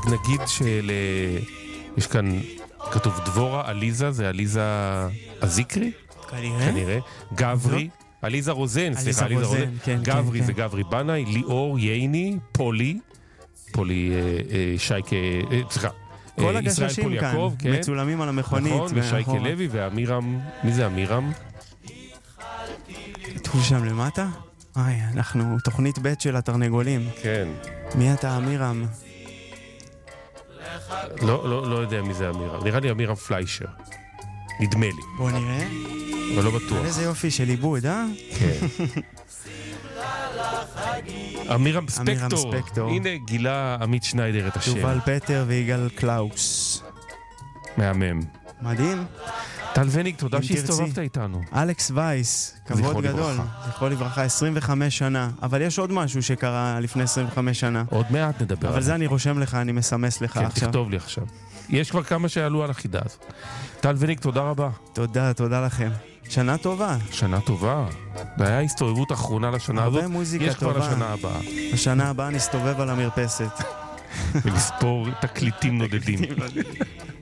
רק נגיד יש כאן כתוב דבורה, עליזה, זה עליזה הזיקרי? כנראה. גברי, עליזה רוזן, סליחה, עליזה רוזן. גברי זה גברי בנאי, ליאור, ייני, פולי שייקה, סליחה, כל הגששים כאן, מצולמים על המכונית. נכון, ושייקה לוי והמירם, מי זה המירם? כתוב שם למטה? אנחנו תוכנית ב' של התרנגולים. כן. מי אתה המירם? לא יודע מי זה המירם. נראה לי המירם פליישר. נדמה לי. בוא נראה. אבל לא בטוח. איזה יופי של עיבוד, כן. אמירם ספקטור. הנה גילה עמית שניידר את השם. יובל פטר ויגאל קלאוס. מהמם. מדהים. טל וניג, תודה שהסתובבת איתנו. אלכס וייס, כבוד גדול. זכרו לברכה, 25 שנה. אבל יש עוד משהו שקרה לפני 25 שנה. עוד מעט נדבר. אבל זה אני רושם לך, אני מסמס לך עכשיו. כן, תכתוב לי עכשיו. יש כבר כמה שעלו על החידה הזאת. טל וניג, תודה רבה. תודה לכם. שנה טובה. שנה טובה. זה היה הסתובבות אחרונה לשנה הזאת. הרבה מוזיקה יש טובה. כבר לשנה הבאה. בשנה הבאה נסתובב על המרפסת. ולספור תקליטים נודדים.